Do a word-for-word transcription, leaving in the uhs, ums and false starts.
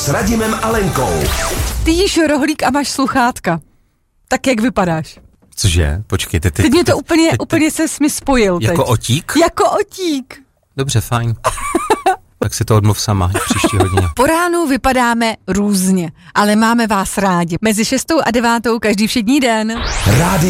S Radimem a Lenkou. Ty jíš rohlík a máš sluchátka. Tak jak vypadáš? Cože? Počkejte. Ty, teď mě to ty, úplně, ty, úplně se mi spojil. Jako teď. otík? Jako otík. Dobře, fajn. Tak si to odmluv sama příští hodině. Po ránu vypadáme různě, ale máme vás rádi. Mezi šestou a devátou každý všední den. Rádio